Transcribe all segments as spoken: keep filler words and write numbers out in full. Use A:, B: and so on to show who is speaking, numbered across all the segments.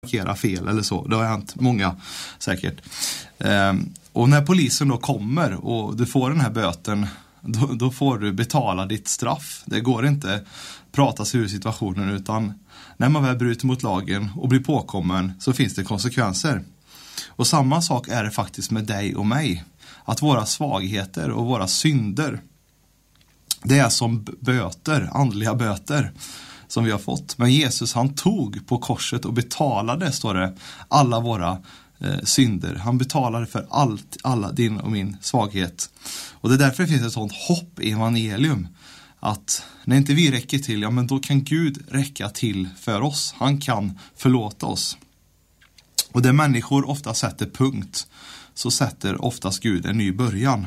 A: parkera fel eller så. Det har hänt många säkert. Ehm, och när polisen då kommer och du får den här böten, då, då får du betala ditt straff. Det går inte prata sig ur situationen, utan när man väl bryter mot lagen och blir påkommen så finns det konsekvenser. Och samma sak är det faktiskt med dig och mig. Att våra svagheter och våra synder, det är som böter, andliga böter som vi har fått. Men Jesus, han tog på korset och betalade, står det, alla våra eh, synder. Han betalade för allt, alla din och min svaghet. Och det är därför det finns ett sånt hopp i evangelium. Att när inte vi räcker till, ja men då kan Gud räcka till för oss. Han kan förlåta oss. Och där människor ofta sätter punkt, så sätter oftast Gud en ny början.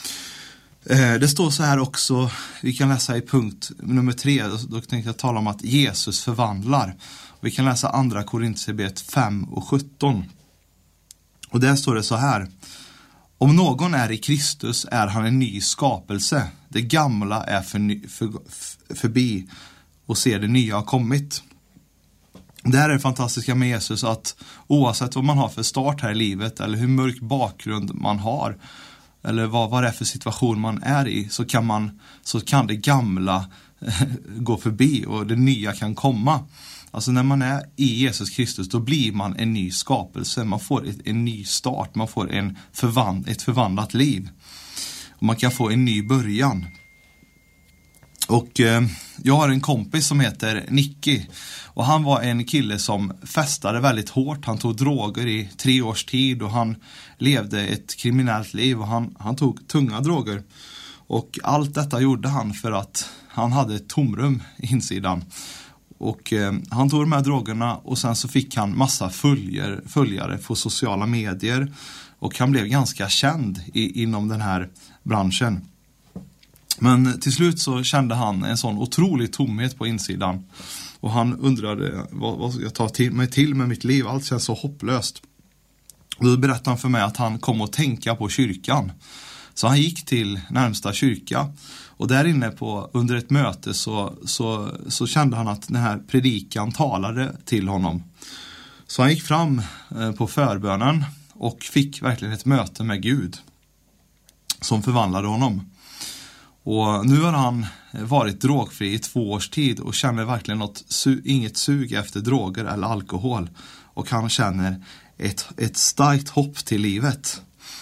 A: Eh, det står så här också, vi kan läsa i punkt nummer tre, då, då tänkte jag tala om att Jesus förvandlar. Vi kan läsa andra Korinthierbrevet fem och sjutton. Och där står det så här: om någon är i Kristus är han en ny skapelse. Det gamla är för, för, förbi och ser det nya har kommit. Det här är det fantastiska med Jesus, att oavsett vad man har för start här i livet eller hur mörk bakgrund man har eller vad, vad det är för situation man är i, så kan, man, så kan det gamla gå förbi och det nya kan komma. Alltså när man är i Jesus Kristus, då blir man en ny skapelse. Man får ett, en ny start, man får en förvand, ett förvandlat liv. Och man kan få en ny början. Och eh, jag har en kompis som heter Nicky. Och han var en kille som festade väldigt hårt. Han tog droger i tre års tid och han levde ett kriminellt liv. Och han, han tog tunga droger. Och allt detta gjorde han för att han hade ett tomrum i insidan. Och eh, han tog de här drogerna och sen så fick han massa följer, följare på sociala medier. Och han blev ganska känd i, inom den här branschen. Men till slut så kände han en sån otrolig tomhet på insidan. Och han undrade, vad, vad ska jag ta till, mig till med mitt liv? Allt känns så hopplöst. Och då berättade han för mig att han kom att tänka på kyrkan. Så han gick till närmsta kyrka. Och där inne på, under ett möte så, så, så kände han att den här predikan talade till honom. Så han gick fram på förbönen och fick verkligen ett möte med Gud som förvandlade honom. Och nu har han varit drogfri i två års tid och känner verkligen något, su- inget sug efter droger eller alkohol. Och han känner ett, ett starkt hopp till livet.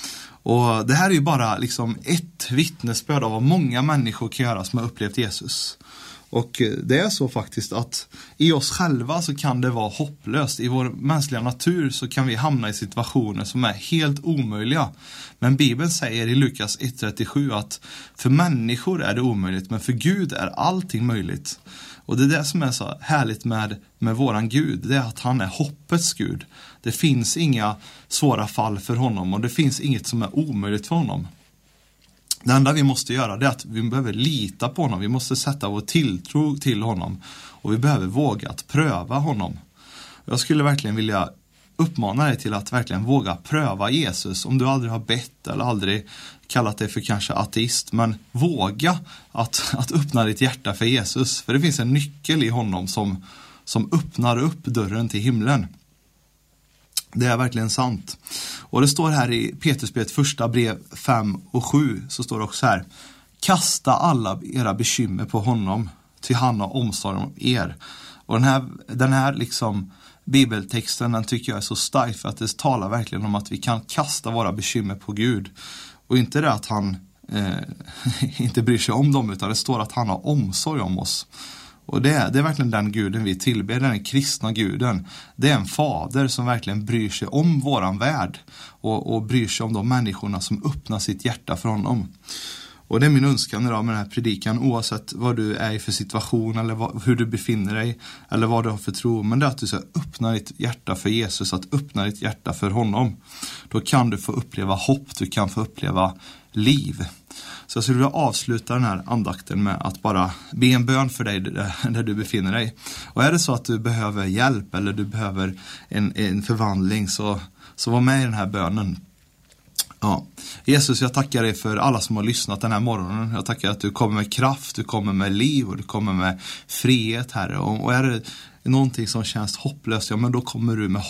A: Och det här är ju bara liksom ett vittnesbörd av vad många människor kan göra som har upplevt Jesus. Och det är så faktiskt att i oss själva så kan det vara hopplöst. I vår mänskliga natur så kan vi hamna i situationer som är helt omöjliga. Men Bibeln säger i Lukas ett trettiosju att för människor är det omöjligt, men för Gud är allting möjligt. Och det är det som är så härligt med, med våran Gud, det är att han är hoppets Gud. Det finns inga svåra fall för honom och det finns inget som är omöjligt för honom. Det enda vi måste göra är att vi behöver lita på honom. Vi måste sätta vår tilltro till honom. Och vi behöver våga att pröva honom. Jag skulle verkligen vilja uppmana dig till att verkligen våga pröva Jesus. Om du aldrig har bett eller aldrig kallat dig för kanske ateist. Men våga att, att öppna ditt hjärta för Jesus. För det finns en nyckel i honom som, som öppnar upp dörren till himlen. Det är verkligen sant. Och det står här i Petrusbrevet första brev fem och sju, så står det också här: kasta alla era bekymmer på honom, till han har omsorg om er. Och den här, den här liksom bibeltexten, den tycker jag är så stark, för att det talar verkligen om att vi kan kasta våra bekymmer på Gud. Och inte det att han eh, inte bryr sig om dem, utan det står att han har omsorg om oss. Och det är, det är verkligen den guden vi tillber, den kristna guden. Det är en fader som verkligen bryr sig om våran värld. Och, och bryr sig om de människorna som öppnar sitt hjärta för honom. Och det är min önskan idag med den här predikan. Oavsett vad du är i för situation eller vad, hur du befinner dig. Eller vad du har för tro. Men det är att du ska öppna ditt hjärta för Jesus. Att öppna ditt hjärta för honom. Då kan du få uppleva hopp. Du kan få uppleva liv. Så jag skulle vilja avsluta den här andakten med att bara be en bön för dig där du befinner dig. Och är det så att du behöver hjälp eller du behöver en, en förvandling, så, så var med i den här bönen. Ja. Jesus, jag tackar dig för alla som har lyssnat den här morgonen. Jag tackar att du kommer med kraft, du kommer med liv och du kommer med frihet, Herre. Och, och är det någonting som känns hopplöst, ja men då kommer du med